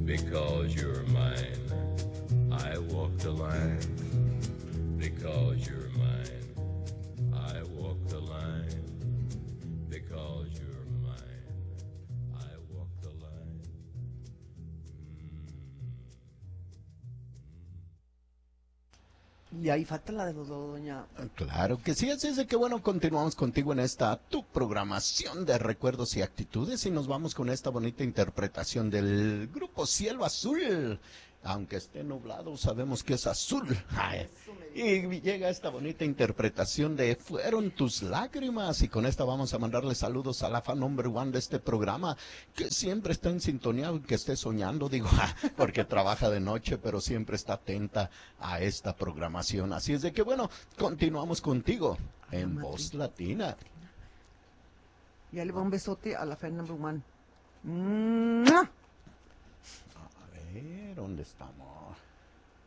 Because you're mine, I walk the line. Because you're mine, I walk the line. Because you're mine, I walk the line. Y ahí falta la de los dos, doña. Claro que sí, así es de que bueno, continuamos contigo en esta tu programación de recuerdos y actitudes y nos vamos con esta bonita interpretación del grupo Cielo Azul. Aunque esté nublado, sabemos que es azul. Ay, y llega esta bonita interpretación de Fueron tus lágrimas. Y con esta vamos a mandarle saludos a la fan number one de este programa, que siempre está en sintonía, aunque esté soñando, digo, porque trabaja de noche, pero siempre está atenta a esta programación. Así es de que bueno, continuamos contigo en Voz Latina. Ya le va un besote a la fan number one. ¡Mua! A ver, ¿dónde estamos?